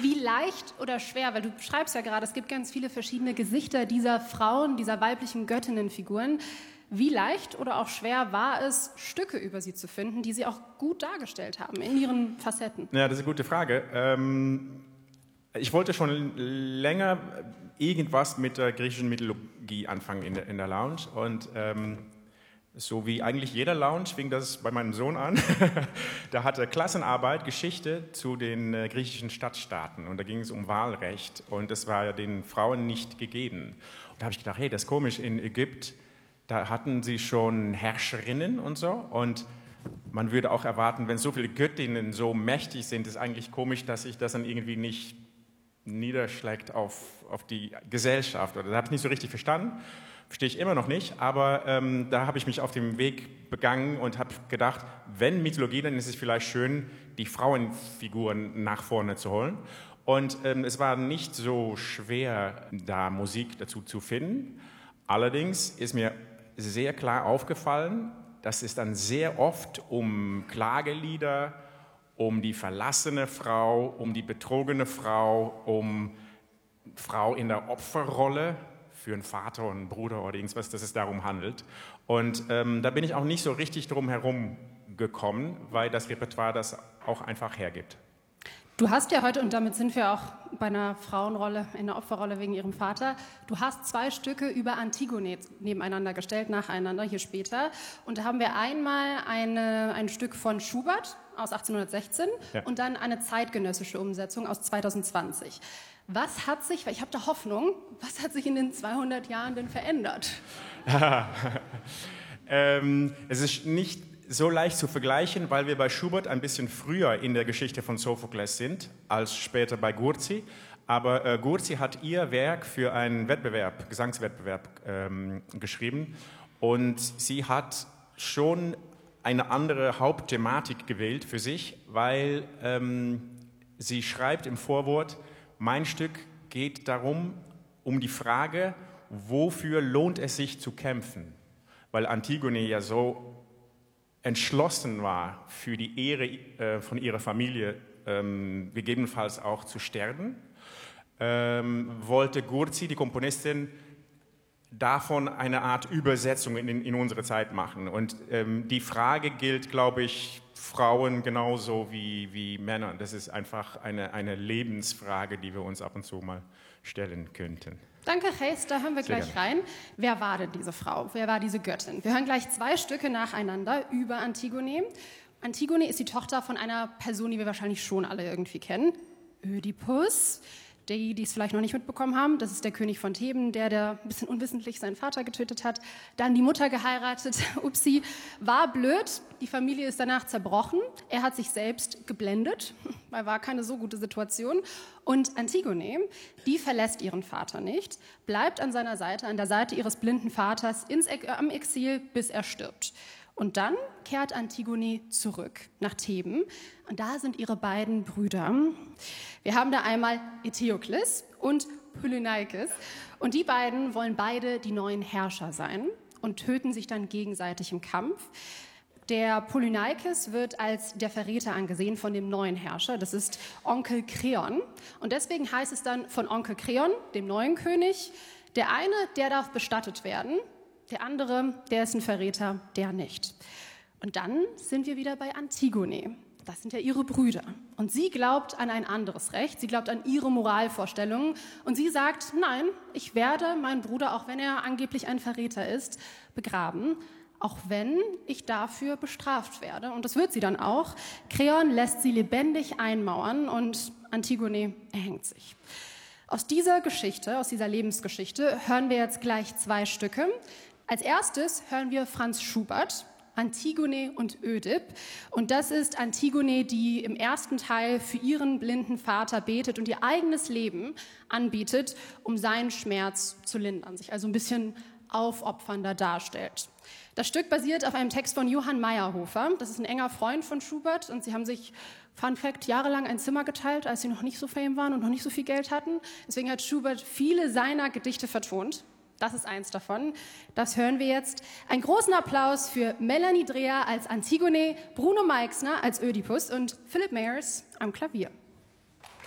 Wie leicht oder schwer, weil du schreibst ja gerade, es gibt ganz viele verschiedene Gesichter dieser Frauen, dieser weiblichen Göttinnenfiguren. Wie leicht oder auch schwer war es, Stücke über sie zu finden, die sie auch gut dargestellt haben in ihren Facetten? Ja, das ist eine gute Frage. Ich wollte schon länger irgendwas mit der griechischen Mythologie anfangen in der Lounge. Und so wie eigentlich jeder Lounge fing das bei meinem Sohn an. Da hatte Klassenarbeit Geschichte zu den griechischen Stadtstaaten. Und da ging es um Wahlrecht. Und das war ja den Frauen nicht gegeben. Und da habe ich gedacht, hey, das ist komisch, in Ägypten, da hatten sie schon Herrscherinnen und so. Und man würde auch erwarten, wenn so viele Göttinnen so mächtig sind, ist eigentlich komisch, dass sich das dann irgendwie nicht niederschlägt auf die Gesellschaft. Oder das habe ich nicht so richtig verstanden. Verstehe ich immer noch nicht, aber da habe ich mich auf den Weg begangen und habe gedacht, wenn Mythologie, dann ist es vielleicht schön, die Frauenfiguren nach vorne zu holen. Und es war nicht so schwer, da Musik dazu zu finden. Allerdings ist mir sehr klar aufgefallen, dass es dann sehr oft um Klagelieder, um die verlassene Frau, um die betrogene Frau, um Frau in der Opferrolle für einen Vater und einen Bruder oder irgendwas, dass es darum handelt. Und da bin ich auch nicht so richtig drum herum gekommen, weil das Repertoire das auch einfach hergibt. Du hast ja heute, und damit sind wir auch bei einer Frauenrolle, in der Opferrolle wegen ihrem Vater, du hast 2 Stücke über Antigone nebeneinander gestellt, nacheinander, hier später. Und da haben wir einmal ein Stück von Schubert aus 1816 und dann eine zeitgenössische Umsetzung aus 2020. Was hat sich, weil ich habe da Hoffnung, was hat sich in den 200 Jahren denn verändert? Es ist nicht so leicht zu vergleichen, weil wir bei Schubert ein bisschen früher in der Geschichte von Sophokles sind, als später bei Gurzi. Aber Gurzi hat ihr Werk für einen Wettbewerb, Gesangswettbewerb geschrieben. Und sie hat schon eine andere Hauptthematik gewählt für sich, weil sie schreibt im Vorwort, mein Stück geht darum, um die Frage, wofür lohnt es sich zu kämpfen? Weil Antigone ja so entschlossen war, für die Ehre von ihrer Familie gegebenenfalls auch zu sterben, wollte Gurzi, die Komponistin, davon eine Art Übersetzung in unsere Zeit machen. Und die Frage gilt, glaube ich, Frauen genauso wie Männer. Das ist einfach eine Lebensfrage, die wir uns ab und zu mal stellen könnten. Danke, Gees, da hören wir gleich rein. Wer war denn diese Frau? Wer war diese Göttin? Wir hören gleich 2 Stücke nacheinander über Antigone. Antigone ist die Tochter von einer Person, die wir wahrscheinlich schon alle irgendwie kennen. Ödipus. Die es vielleicht noch nicht mitbekommen haben, das ist der König von Theben, der ein bisschen unwissentlich seinen Vater getötet hat, dann die Mutter geheiratet, upsi, war blöd, die Familie ist danach zerbrochen, er hat sich selbst geblendet, weil war keine so gute Situation und Antigone, die verlässt ihren Vater nicht, bleibt an seiner Seite, an der Seite ihres blinden Vaters am Exil, bis er stirbt. Und dann kehrt Antigone zurück nach Theben und da sind ihre beiden Brüder. Wir haben da einmal Eteokles und Polyneikes und die beiden wollen beide die neuen Herrscher sein und töten sich dann gegenseitig im Kampf. Der Polyneikes wird als der Verräter angesehen von dem neuen Herrscher, das ist Onkel Kreon und deswegen heißt es dann von Onkel Kreon, dem neuen König, der eine, der darf bestattet werden, der andere, der ist ein Verräter, der nicht. Und dann sind wir wieder bei Antigone. Das sind ja ihre Brüder. Und sie glaubt an ein anderes Recht. Sie glaubt an ihre Moralvorstellungen. Und sie sagt, nein, ich werde meinen Bruder, auch wenn er angeblich ein Verräter ist, begraben. Auch wenn ich dafür bestraft werde. Und das wird sie dann auch. Kreon lässt sie lebendig einmauern und Antigone erhängt sich. Aus dieser Geschichte, aus dieser Lebensgeschichte, hören wir jetzt gleich 2 Stücke. Als erstes hören wir Franz Schubert, Antigone und Ödip. Und das ist Antigone, die im ersten Teil für ihren blinden Vater betet und ihr eigenes Leben anbietet, um seinen Schmerz zu lindern, sich also ein bisschen aufopfernder darstellt. Das Stück basiert auf einem Text von Johann Meyerhofer. Das ist ein enger Freund von Schubert und sie haben sich, Fun Fact, jahrelang ein Zimmer geteilt, als sie noch nicht so fame waren und noch nicht so viel Geld hatten. Deswegen hat Schubert viele seiner Gedichte vertont. Das ist eins davon. Das hören wir jetzt. Einen großen Applaus für Melanie Dreher als Antigone, Bruno Meixner als Ödipus und Philipp Meyers am Klavier.